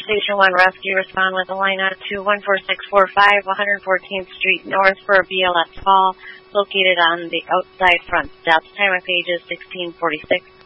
Station 1 Rescue, respond with a line out to 14645 114th Street North for a BLS call located on the outside front steps. Time of page is 1646.